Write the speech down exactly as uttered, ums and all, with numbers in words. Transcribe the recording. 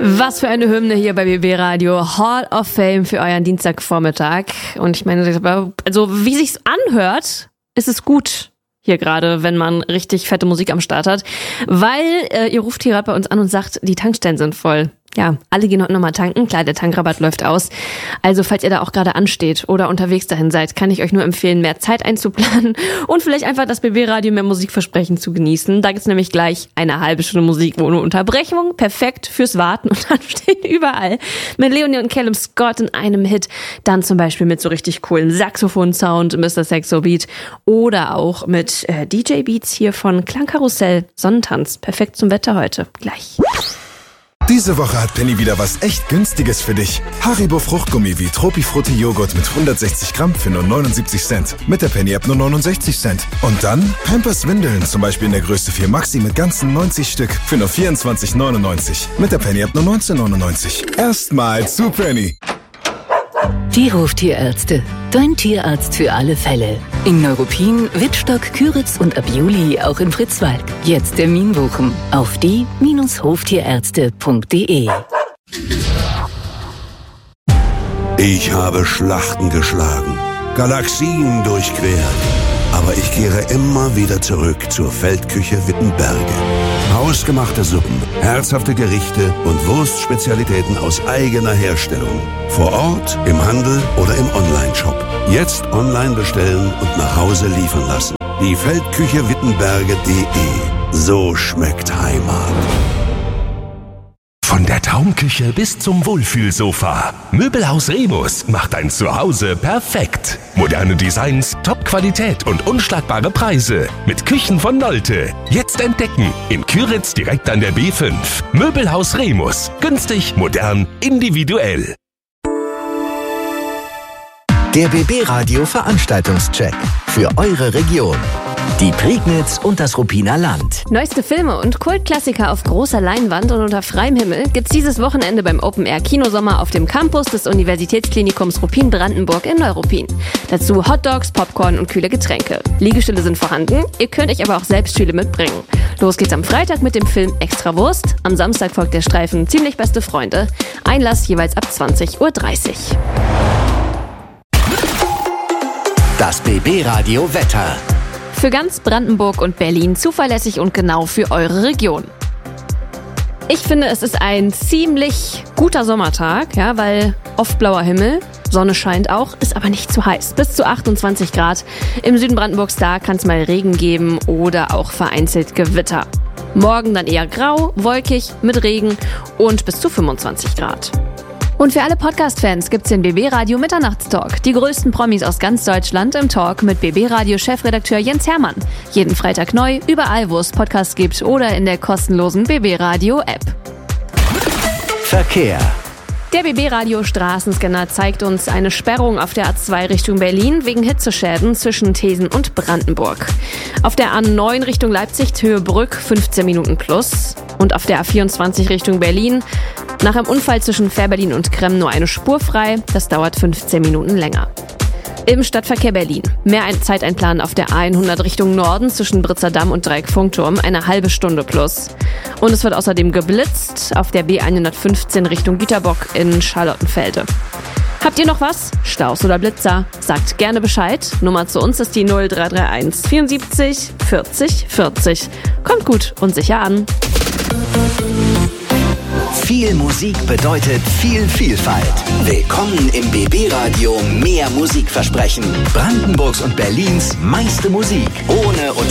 Was für eine Hymne hier bei B B Radio. Hall of Fame für euren Dienstagvormittag. Und ich meine, also wie sich's anhört, ist es gut hier gerade, wenn man richtig fette Musik am Start hat. Weil äh, ihr ruft hier gerade bei uns an und sagt, die Tankstellen sind voll. Ja, alle gehen heute nochmal tanken. Klar, der Tankrabatt läuft aus. Also falls ihr da auch gerade ansteht oder unterwegs dahin seid, kann ich euch nur empfehlen, mehr Zeit einzuplanen und vielleicht einfach das B B-Radio mehr Musikversprechen zu genießen. Da gibt's nämlich gleich eine halbe Stunde Musik ohne Unterbrechung. Perfekt fürs Warten und dann stehen überall mit Leonie und Callum Scott in einem Hit. Dann zum Beispiel mit so richtig coolen Saxophon-Sound, Mister Saxo Beat oder auch mit äh, D J-Beats hier von Klangkarussell, Sonnentanz. Perfekt zum Wetter heute. Gleich. Diese Woche hat Penny wieder was echt Günstiges für dich. Haribo Fruchtgummi wie Tropifrutti Joghurt mit hundertsechzig Gramm für nur neunundsiebzig Cent. Mit der Penny-App nur neunundsechzig Cent. Und dann Pampers Windeln, zum Beispiel in der Größe vier Maxi mit ganzen neunzig Stück für nur vierundzwanzig neunundneunzig. Mit der Penny-App nur neunzehn neunundneunzig. Erstmal zu Penny. Die Hoftierärzte. Dein Tierarzt für alle Fälle. In Neuruppin, Wittstock, Küritz und ab Juli auch in Fritzwalk. Jetzt Termin buchen auf die Hoftierärzte punkt de. Ich habe Schlachten geschlagen, Galaxien durchquert. Aber ich kehre immer wieder zurück zur Feldküche Wittenberge. Hausgemachte Suppen, herzhafte Gerichte und Wurstspezialitäten aus eigener Herstellung. Vor Ort, im Handel oder im Onlineshop. Jetzt online bestellen und nach Hause liefern lassen. Die Feldküche Wittenberge punkt de. So schmeckt Heimat. Von der Traumküche bis zum Wohlfühlsofa. Möbelhaus Remus macht dein Zuhause perfekt. Moderne Designs, Top-Qualität und unschlagbare Preise. Mit Küchen von Nolte. Jetzt entdecken. In Küritz direkt an der B fünf. Möbelhaus Remus. Günstig, modern, individuell. Der B B-Radio Veranstaltungscheck für eure Region. Die Prignitz und das Ruppiner Land. Neueste Filme und Kultklassiker auf großer Leinwand und unter freiem Himmel gibt's dieses Wochenende beim Open Air Kinosommer auf dem Campus des Universitätsklinikums Ruppin-Brandenburg in Neuruppin. Dazu Hotdogs, Popcorn und kühle Getränke. Liegestühle sind vorhanden, ihr könnt euch aber auch selbst Stühle mitbringen. Los geht's am Freitag mit dem Film Extrawurst. Am Samstag folgt der Streifen Ziemlich beste Freunde. Einlass jeweils ab zwanzig Uhr dreißig. Das B B-Radio Wetter. Für ganz Brandenburg und Berlin zuverlässig und genau für eure Region. Ich finde, es ist ein ziemlich guter Sommertag, ja, weil oft blauer Himmel, Sonne scheint auch, ist aber nicht zu heiß. Bis zu achtundzwanzig Grad. Im Süden Brandenburgs, da kann es mal Regen geben oder auch vereinzelt Gewitter. Morgen dann eher grau, wolkig, mit Regen und bis zu fünfundzwanzig Grad. Und für alle Podcast-Fans gibt's den B B-Radio Mitternachtstalk. Die größten Promis aus ganz Deutschland im Talk mit B B-Radio-Chefredakteur Jens Hermann. Jeden Freitag neu, überall wo es Podcasts gibt oder in der kostenlosen B B-Radio-App. Verkehr. Der B B-Radio-Straßenscanner zeigt uns eine Sperrung auf der A zwei Richtung Berlin wegen Hitzeschäden zwischen Thesen und Brandenburg. Auf der A neun Richtung Leipzig, Höhe Brück, fünfzehn Minuten plus. Und auf der A vierundzwanzig Richtung Berlin, nach einem Unfall zwischen Fährberlin und Kremm nur eine Spur frei. Das dauert fünfzehn Minuten länger. Im Stadtverkehr Berlin. Mehr Zeit einplanen auf der A hundert Richtung Norden zwischen Britzer Damm und Dreieck Funkturm. Eine halbe Stunde plus. Und es wird außerdem geblitzt auf der B hundertfünfzehn Richtung Güterbock in Charlottenfelde. Habt ihr noch was? Staus oder Blitzer? Sagt gerne Bescheid. Nummer zu uns ist die null drei drei eins vierundsiebzig vierzig vierzig. Kommt gut und sicher an. Viel Musik bedeutet viel Vielfalt. Willkommen im B B-Radio Mehr Musikversprechen. Brandenburgs und Berlins meiste Musik. Ohne Unterbrechung.